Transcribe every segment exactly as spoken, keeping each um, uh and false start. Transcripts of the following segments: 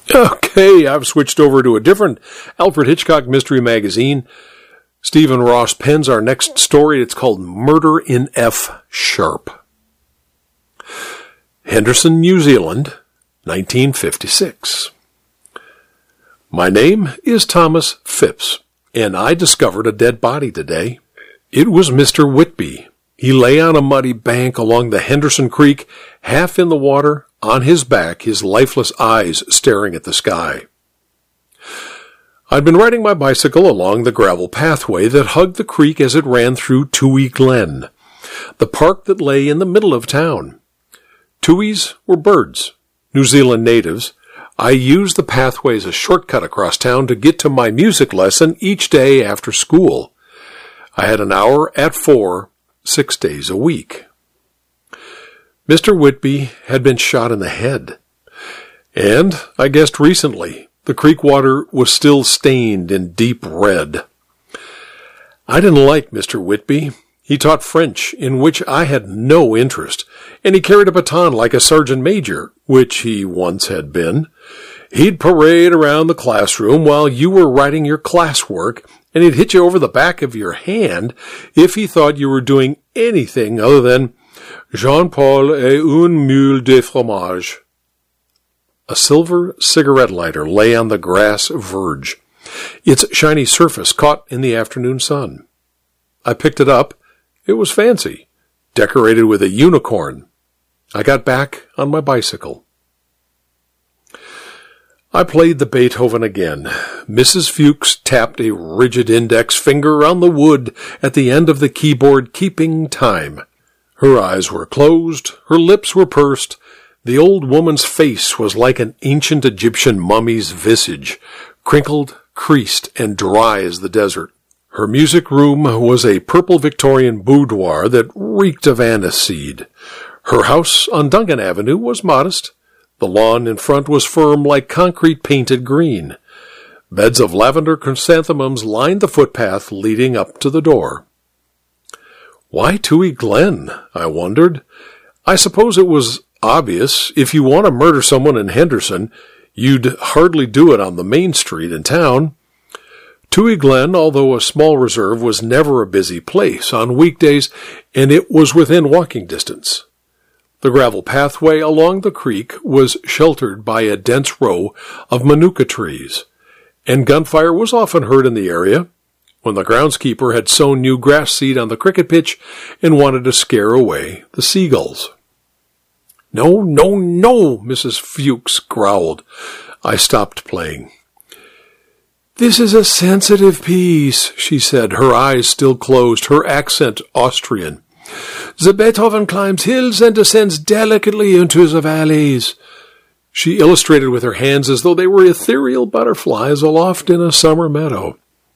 Okay, I've switched over to a different Alfred Hitchcock mystery magazine. Stephen Ross pens our next story. It's called Murder in F Sharp. Henderson, New Zealand, nineteen fifty-six. My name is Thomas Phipps, and I discovered a dead body today. It was Mister Whitby. He lay on a muddy bank along the Henderson Creek, half in the water, on his back, his lifeless eyes staring at the sky. I'd been riding my bicycle along the gravel pathway that hugged the creek as it ran through Toohey Glen, the park that lay in the middle of town. Tooheys were birds, New Zealand natives. I used the pathway as a shortcut across town to get to my music lesson each day after school. I had an hour at four, six days a week. Mister Whitby had been shot in the head, and I guessed recently the creek water was still stained in deep red. I didn't like Mister Whitby. He taught French, in which I had no interest, and he carried a baton like a sergeant major, which he once had been. He'd parade around the classroom while you were writing your classwork, and he'd hit you over the back of your hand if he thought you were doing anything other than Jean-Paul et une mule de fromage. A silver cigarette lighter lay on the grass verge, its shiny surface caught in the afternoon sun. I picked it up. It was fancy, decorated with a unicorn. I got back on my bicycle. I played the Beethoven again. Missus Fuchs tapped a rigid index finger on the wood at the end of the keyboard, keeping time. Her eyes were closed, her lips were pursed. The old woman's face was like an ancient Egyptian mummy's visage, crinkled, creased, and dry as the desert. Her music room was a purple Victorian boudoir that reeked of aniseed. Her house on Duncan Avenue was modest. The lawn in front was firm like concrete painted green. Beds of lavender chrysanthemums lined the footpath leading up to the door. Why Toohey Glen? I wondered. I suppose it was obvious. If you want to murder someone in Henderson, you'd hardly do it on the main street in town. Toohey Glen, although a small reserve, was never a busy place on weekdays, and it was within walking distance. The gravel pathway along the creek was sheltered by a dense row of manuka trees, and gunfire was often heard in the area when the groundskeeper had sown new grass seed on the cricket pitch and wanted to scare away the seagulls. No, no, no, Missus Fuchs growled. I stopped playing. This is a sensitive piece, she said, her eyes still closed, her accent Austrian. The Beethoven climbs hills and descends delicately into the valleys. She illustrated with her hands as though they were ethereal butterflies aloft in a summer meadow.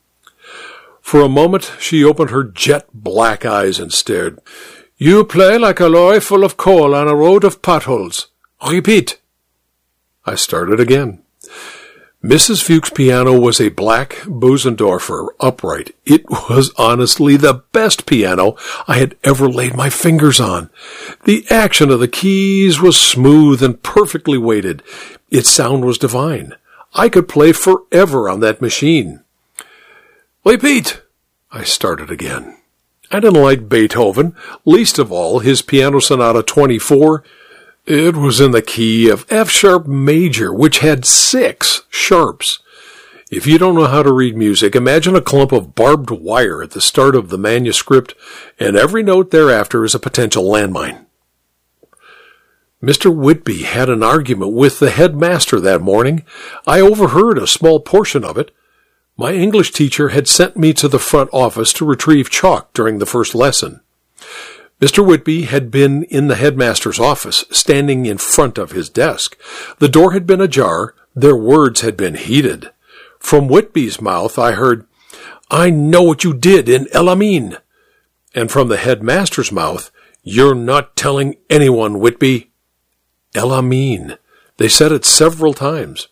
For a moment she opened her jet-black eyes and stared. You play like a lorry full of coal on a road of potholes. Repeat. I started again. Missus Fuchs' piano was a black Bosendorfer upright. It was honestly the best piano I had ever laid my fingers on. The action of the keys was smooth and perfectly weighted. Its sound was divine. I could play forever on that machine. Repeat! I started again. I didn't like Beethoven, least of all his Piano Sonata twenty-four. It was in the key of F-sharp major, which had six sharps. If you don't know how to read music, imagine a clump of barbed wire at the start of the manuscript, and every note thereafter is a potential landmine. Mister Whitby had an argument with the headmaster that morning. I overheard a small portion of it. My English teacher had sent me to the front office to retrieve chalk during the first lesson. Mister Whitby had been in the headmaster's office, standing in front of his desk. The door had been ajar. Their words had been heated. From Whitby's mouth I heard, I know what you did in El Amin. And from the headmaster's mouth, you're not telling anyone, Whitby. El Amin. They said it several times.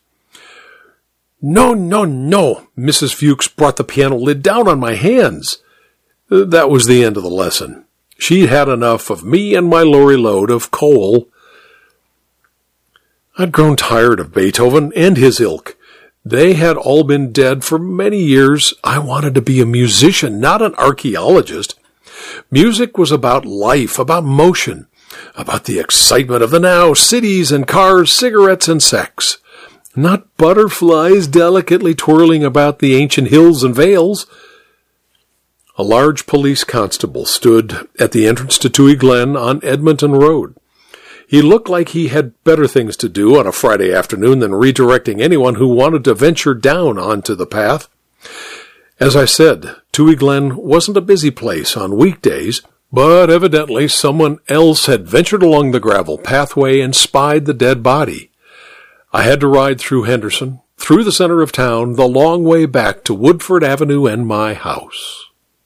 No, no, no. Missus Fuchs brought the piano lid down on my hands. That was the end of the lesson. She'd had enough of me and my lorry load of coal. I'd grown tired of Beethoven and his ilk. They had all been dead for many years. I wanted to be a musician, not an archaeologist. Music was about life, about motion, about the excitement of the now, cities and cars, cigarettes and sex. Not butterflies delicately twirling about the ancient hills and vales. A large police constable stood at the entrance to Toohey Glen on Edmonton Road. He looked like he had better things to do on a Friday afternoon than redirecting anyone who wanted to venture down onto the path. As I said, Toohey Glen wasn't a busy place on weekdays, but evidently someone else had ventured along the gravel pathway and spied the dead body. I had to ride through Henderson, through the center of town, the long way back to Woodford Avenue and my house.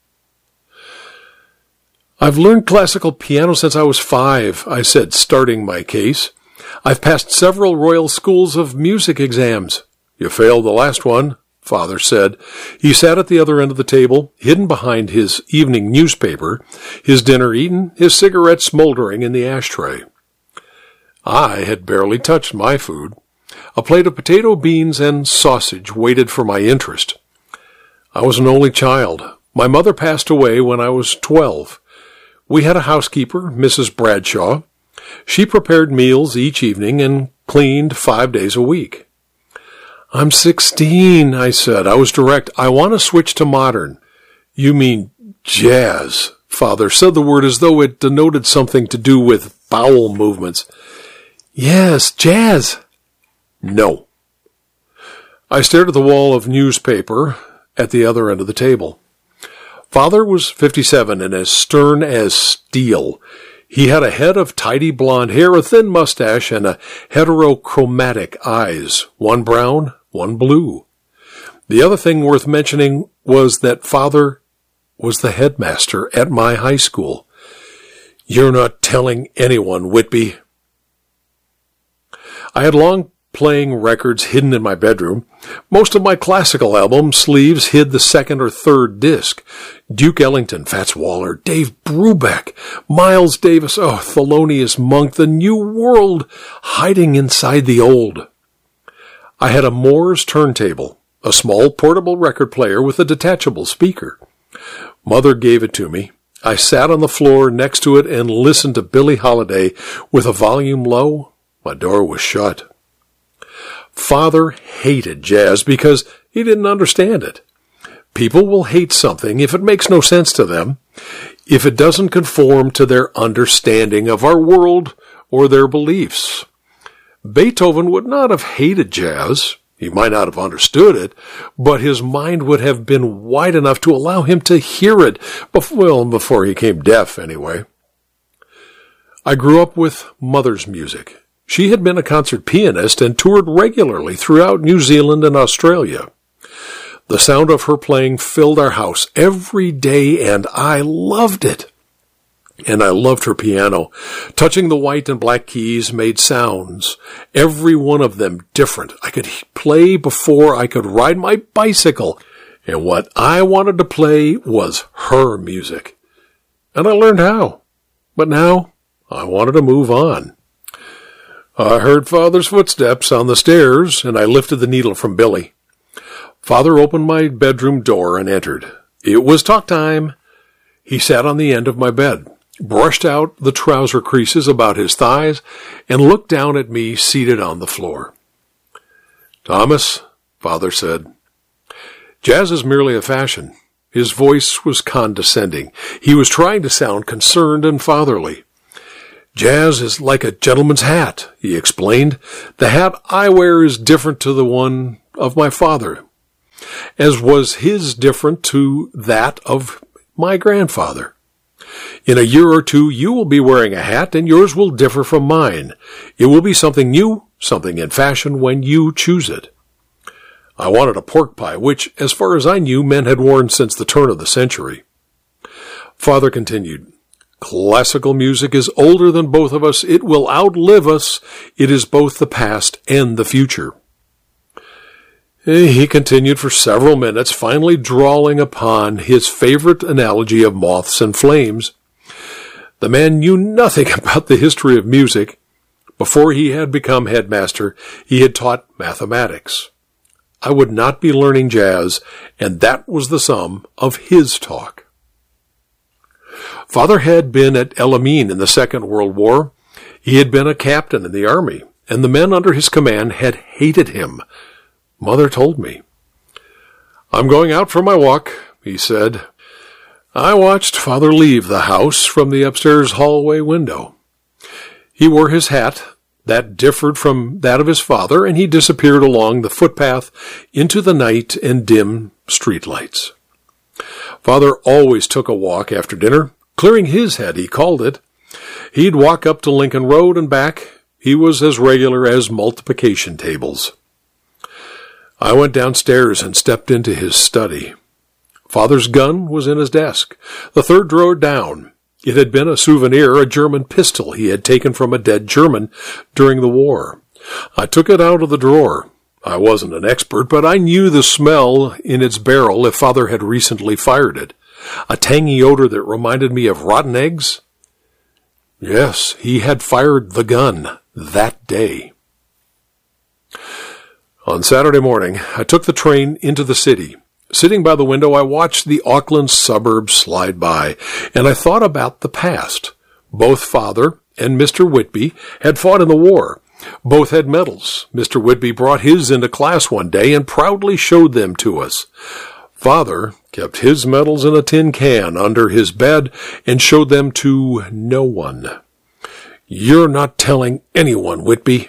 I've learned classical piano since I was five, I said, starting my case. I've passed several Royal Schools of Music exams. You failed the last one, Father said. He sat at the other end of the table, hidden behind his evening newspaper, his dinner eaten, his cigarette smoldering in the ashtray. I had barely touched my food. A plate of potato, beans, and sausage waited for my interest. I was an only child. My mother passed away when I was twelve. We had a housekeeper, Missus Bradshaw. She prepared meals each evening and cleaned five days a week. I'm sixteen, I said. I was direct. I want to switch to modern. You mean jazz, Father said the word as though it denoted something to do with bowel movements. Yes, jazz. No. I stared at the wall of newspaper at the other end of the table. Father was fifty-seven and as stern as steel. He had a head of tidy blonde hair, a thin mustache, and a heterochromatic eyes, one brown, one blue. The other thing worth mentioning was that Father was the headmaster at my high school. You're not telling anyone, Whitby. I had long playing records hidden in my bedroom. Most of my classical album sleeves hid the second or third disc. Duke Ellington, Fats Waller, Dave Brubeck, Miles Davis, oh, Thelonious Monk, the new world hiding inside the old. I had a Moore's turntable, a small portable record player with a detachable speaker. Mother gave it to me. I sat on the floor next to it and listened to Billie Holiday with a volume low. My door was shut. Father hated jazz because he didn't understand it. People will hate something if it makes no sense to them, if it doesn't conform to their understanding of our world or their beliefs. Beethoven would not have hated jazz. He might not have understood it, but his mind would have been wide enough to allow him to hear it, before, well, before he came deaf, anyway. I grew up with Mother's music. She had been a concert pianist and toured regularly throughout New Zealand and Australia. The sound of her playing filled our house every day, and I loved it. And I loved her piano. Touching the white and black keys made sounds, every one of them different. I could play before I could ride my bicycle, and what I wanted to play was her music. And I learned how. But now I wanted to move on. I heard Father's footsteps on the stairs, and I lifted the needle from Billy. Father opened my bedroom door and entered. It was talk time. He sat on the end of my bed, brushed out the trouser creases about his thighs, and looked down at me seated on the floor. Thomas, Father said, jazz is merely a fashion. His voice was condescending. He was trying to sound concerned and fatherly. Jazz is like a gentleman's hat, he explained. The hat I wear is different to the one of my father, as was his different to that of my grandfather. In a year or two, you will be wearing a hat, and yours will differ from mine. It will be something new, something in fashion when you choose it. I wanted a pork pie, which, as far as I knew, men had worn since the turn of the century. Father continued, classical music is older than both of us. It will outlive us. It is both the past and the future. He continued for several minutes, finally drawling upon his favorite analogy of moths and flames. The man knew nothing about the history of music, Before he had become headmaster, he had taught mathematics. I would not be learning jazz, and that was the sum of his talk. Father had been at El Amin in the Second World War. He had been a captain in the army, and the men under his command had hated him. Mother told me. "I'm going out for my walk," he said. I watched Father leave the house from the upstairs hallway window. He wore his hat. That differed from that of his father, and he disappeared along the footpath into the night and dim streetlights. Father always took a walk after dinner. Clearing his head, he called it. He'd walk up to Lincoln Road and back. He was as regular as multiplication tables. I went downstairs and stepped into his study. Father's gun was in his desk, the third drawer down. It had been a souvenir, a German pistol he had taken from a dead German during the war. I took it out of the drawer. I wasn't an expert, but I knew the smell in its barrel if Father had recently fired it. A tangy odor that reminded me of rotten eggs. Yes, he had fired the gun that day. On Saturday morning, I took the train into the city. Sitting by the window, I watched the Auckland suburbs slide by, and I thought about the past. Both Father and Mister Whitby had fought in the war. Both had medals. Mister Whitby brought his into class one day and proudly showed them to us. Father kept his medals in a tin can under his bed and showed them to no one. "You're not telling anyone, Whitby."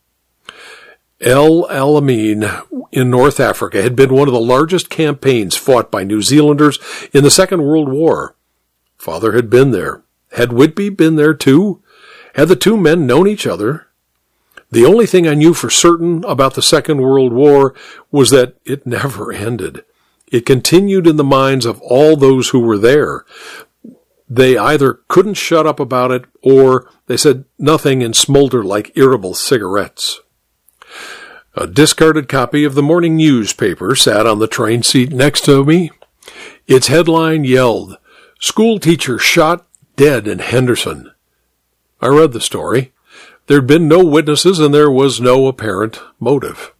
El Alamein in North Africa had been one of the largest campaigns fought by New Zealanders in the Second World War. Father had been there. Had Whitby been there too? Had the two men known each other? The only thing I knew for certain about the Second World War was that it never ended. It continued in the minds of all those who were there. They either couldn't shut up about it, or they said nothing and smoldered like irritable cigarettes. A discarded copy of the morning newspaper sat on the train seat next to me. Its headline yelled, "School teacher shot dead in Henderson." I read the story. There'd been no witnesses and there was no apparent motive.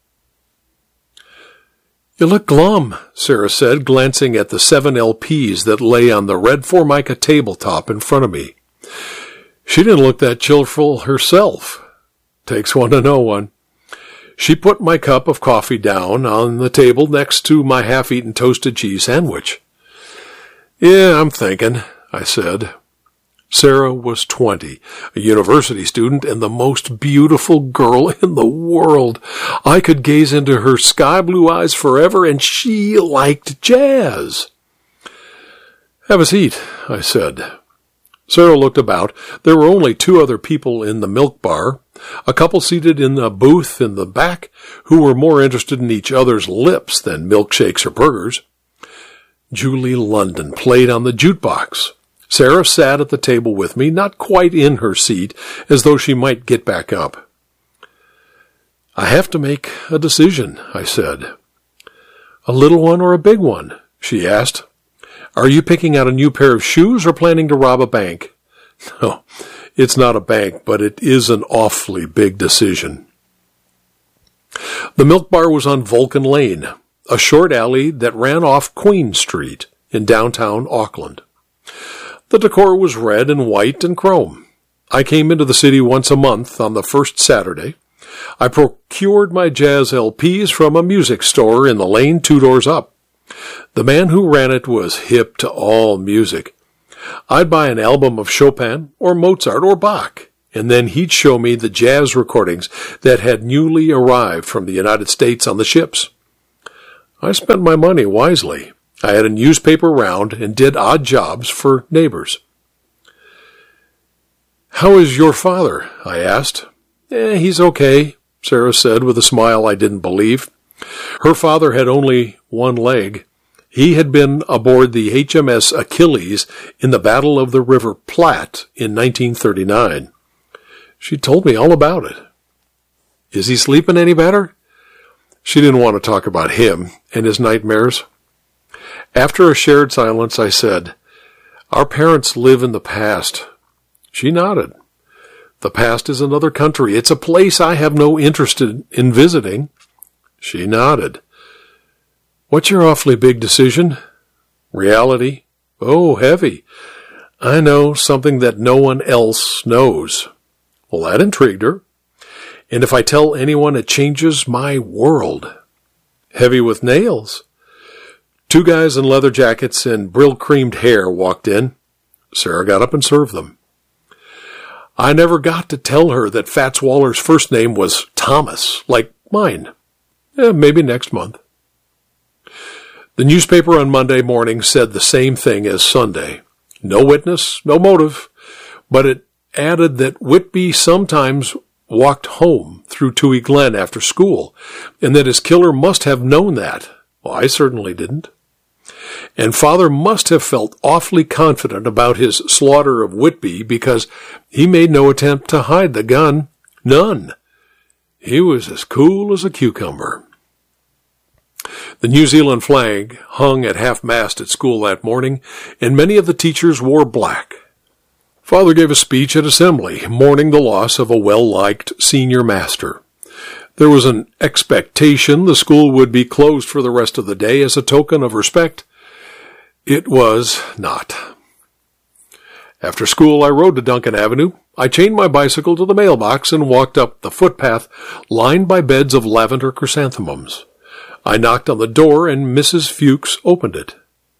"You look glum," Sarah said, glancing at the seven L Ps that lay on the red Formica tabletop in front of me. She didn't look that cheerful herself. Takes one to know one. She put my cup of coffee down on the table next to my half-eaten toasted cheese sandwich. "Yeah, I'm thinking," I said. Sarah was twenty, a university student, and the most beautiful girl in the world. I could gaze into her sky-blue eyes forever, and she liked jazz. "Have a seat," I said. Sarah looked about. There were only two other people in the milk bar, a couple seated in a booth in the back who were more interested in each other's lips than milkshakes or burgers. Julie London played on the jukebox. Sarah sat at the table with me, not quite in her seat, as though she might get back up. "I have to make a decision," I said. "A little one or a big one?" she asked. "Are you picking out a new pair of shoes or planning to rob a bank?" "No, it's not a bank, but it is an awfully big decision." The milk bar was on Vulcan Lane, a short alley that ran off Queen Street in downtown Auckland. The decor was red and white and chrome. I came into the city once a month on the first Saturday. I procured my jazz L Ps from a music store in the lane two doors up. The man who ran it was hip to all music. I'd buy an album of Chopin or Mozart or Bach, and then he'd show me the jazz recordings that had newly arrived from the United States on the ships. I spent my money wisely. I had a newspaper round and did odd jobs for neighbors. "How is your father?" I asked. "Eh, he's okay," Sarah said with a smile I didn't believe. Her father had only one leg. He had been aboard the H M S Achilles in the Battle of the River Platte in nineteen thirty-nine. She told me all about it. "Is he sleeping any better?" She didn't want to talk about him and his nightmares. After a shared silence, I said, "Our parents live in the past." She nodded. The past is another country. It's a place I have no interest in visiting. She nodded. What's your awfully big decision? Reality? Oh, heavy. I know something that no one else knows. Well, that intrigued her. And if I tell anyone, it changes my world. Heavy with nails. Two guys in leather jackets and brill-creamed hair walked in. Sarah got up and served them. I never got to tell her that Fats Waller's first name was Thomas, like mine. Eh, maybe next month. The newspaper on Monday morning said the same thing as Sunday. No witness, no motive, but it added that Whitby sometimes walked home through Toohey Glen after school, and that his killer must have known that. Well, I certainly didn't. And Father must have felt awfully confident about his slaughter of Whitby because he made no attempt to hide the gun. None. He was as cool as a cucumber. The New Zealand flag hung at half-mast at school that morning, and many of the teachers wore black. Father gave a speech at assembly, mourning the loss of a well-liked senior master. There was an expectation the school would be closed for the rest of the day as a token of respect. It was not. After school, I rode to Duncan Avenue. I chained my bicycle to the mailbox and walked up the footpath lined by beds of lavender chrysanthemums. I knocked on the door, and Missus Fuchs opened it.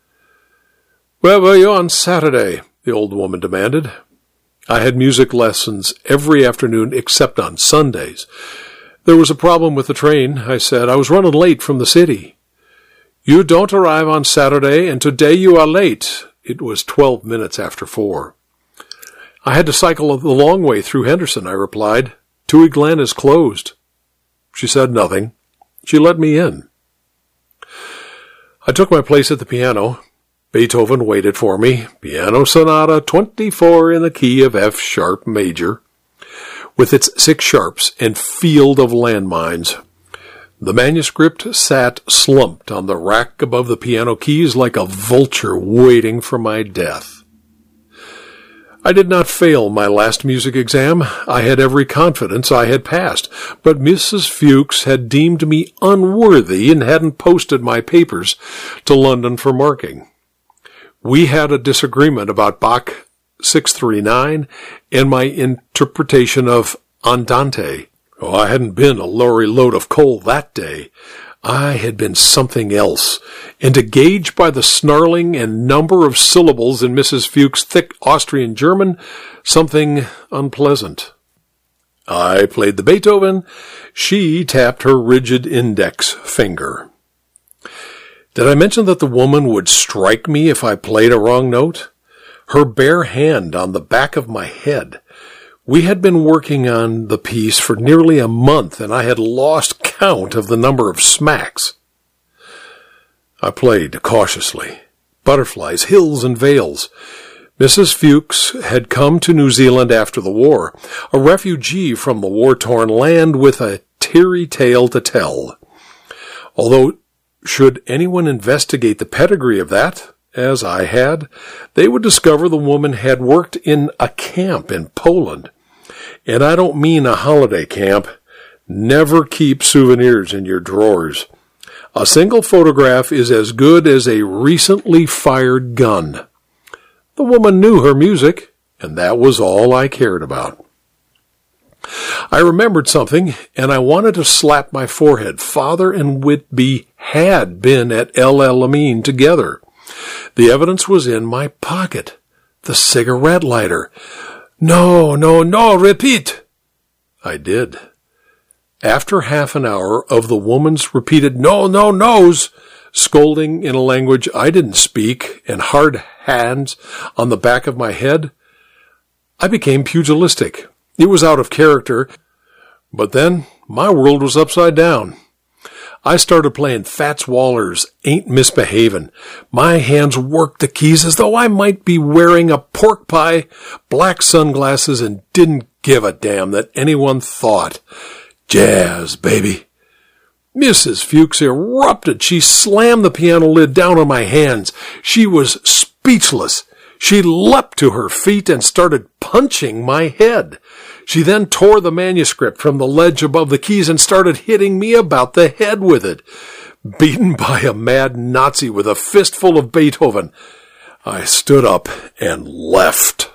"Where were you on Saturday?" the old woman demanded. I had music lessons every afternoon except on Sundays. There was a problem with the train, I said. I was running late from the city. "You don't arrive on Saturday, and today you are late." It was twelve minutes after four. "I had to cycle the long way through Henderson," I replied. "Toohey Glen is closed." She said nothing. She let me in. I took my place at the piano. Beethoven waited for me. Piano Sonata twenty-four in the key of F sharp major, with its six sharps and field of landmines. The manuscript sat slumped on the rack above the piano keys like a vulture waiting for my death. I did not fail my last music exam. I had every confidence I had passed, but Missus Fuchs had deemed me unworthy and hadn't posted my papers to London for marking. We had a disagreement about Bach six thirty-nine and my interpretation of Andante. Oh, I hadn't been a lorry load of coal that day. I had been something else, and to gauge by the snarling and number of syllables in Missus Fuchs' thick Austrian German, something unpleasant. I played the Beethoven. She tapped her rigid index finger. Did I mention that the woman would strike me if I played a wrong note? Her bare hand on the back of my head. We had been working on the piece for nearly a month, and I had lost count of the number of smacks. I played cautiously. Butterflies, hills, and vales. Missus Fuchs had come to New Zealand after the war, a refugee from the war-torn land with a teary tale to tell. Although, should anyone investigate the pedigree of that, as I had, they would discover the woman had worked in a camp in Poland. And I don't mean a holiday camp. Never keep souvenirs in your drawers. A single photograph is as good as a recently fired gun. The woman knew her music, and that was all I cared about. I remembered something, and I wanted to slap my forehead. Father and Whitby had been at El Alamein together. The evidence was in my pocket. The cigarette lighter. No, no, no, repeat. I did. After half an hour of the woman's repeated no, no, no's, scolding in a language I didn't speak, and hard hands on the back of my head, I became pugilistic. It was out of character, but then my world was upside down. I started playing Fats Waller's Ain't Misbehavin'. My hands worked the keys as though I might be wearing a pork pie, black sunglasses, and didn't give a damn that anyone thought. Jazz, baby. Missus Fuchs erupted. She slammed the piano lid down on my hands. She was speechless. She leapt to her feet and started punching my head. She then tore the manuscript from the ledge above the keys and started hitting me about the head with it. Beaten by a mad Nazi with a fistful of Beethoven, I stood up and left.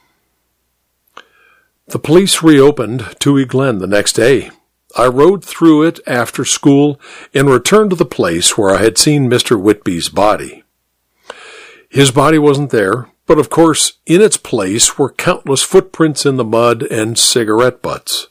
The police reopened Toohey Glen the next day. I rode through it after school and returned to the place where I had seen Mister Whitby's body. His body wasn't there, but of course, in its place were countless footprints in the mud and cigarette butts.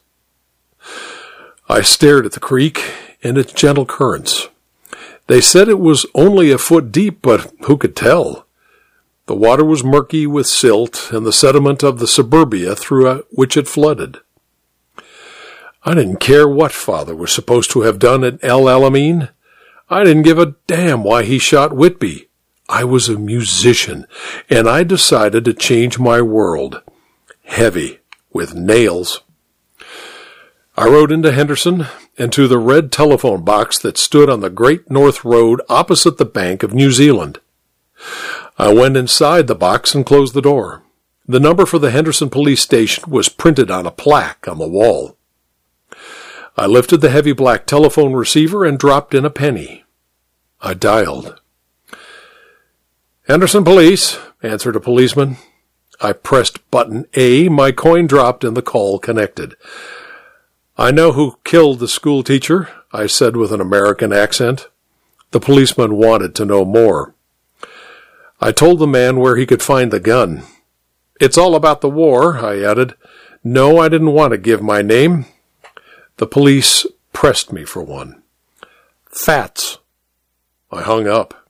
I stared at the creek and its gentle currents. They said it was only a foot deep, but who could tell? The water was murky with silt and the sediment of the suburbia through which it flooded. I didn't care what Father was supposed to have done at El Alamein. I didn't give a damn why he shot Whitby. I was a musician, and I decided to change my world. Heavy, with nails. I rode into Henderson and to the red telephone box that stood on the Great North Road opposite the Bank of New Zealand. I went inside the box and closed the door. The number for the Henderson police station was printed on a plaque on the wall. I lifted the heavy black telephone receiver and dropped in a penny. I dialed. "Henderson Police," answered a policeman. I pressed button A, my coin dropped, and the call connected. "I know who killed the school teacher," I said with an American accent. The policeman wanted to know more. I told the man where he could find the gun. "It's all about the war," I added. "No, I didn't want to give my name." The police pressed me for one. "Fats." I hung up.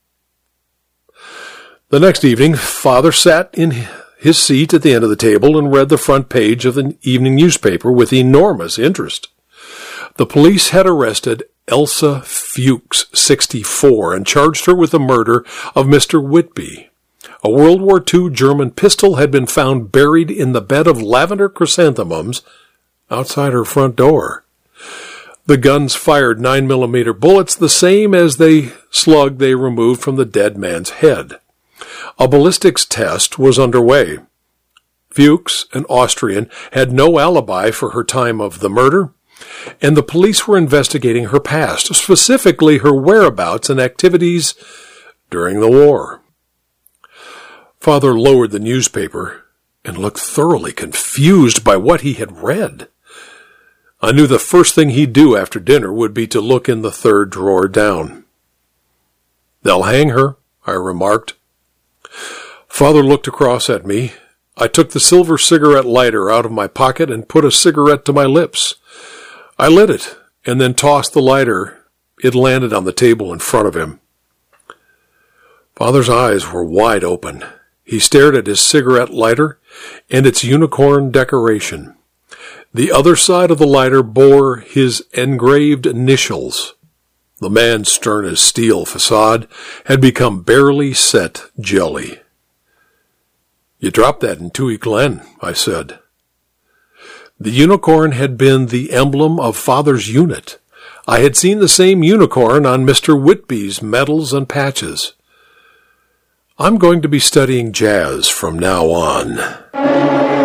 The next evening, Father sat in his seat at the end of the table and read the front page of the evening newspaper with enormous interest. The police had arrested Elsa Fuchs, sixty-four, and charged her with the murder of Mister Whitby. A World War Two German pistol had been found buried in the bed of lavender chrysanthemums outside her front door. The guns fired nine millimeter bullets, the same as the slug they removed from the dead man's head. A ballistics test was underway. Fuchs, an Austrian, had no alibi for her time of the murder, and the police were investigating her past, specifically her whereabouts and activities during the war. Father lowered the newspaper and looked thoroughly confused by what he had read. I knew the first thing he'd do after dinner would be to look in the third drawer down. "They'll hang her," I remarked. Father looked across at me. I took the silver cigarette lighter out of my pocket and put a cigarette to my lips. I lit it and then tossed the lighter. It landed on the table in front of him. Father's eyes were wide open. He stared at his cigarette lighter and its unicorn decoration. The other side of the lighter bore his engraved initials. The man's stern as steel facade had become barely set jelly. "You dropped that in Toohey Glen," I said. The unicorn had been the emblem of Father's unit. I had seen the same unicorn on Mister Whitby's medals and patches. "I'm going to be studying jazz from now on."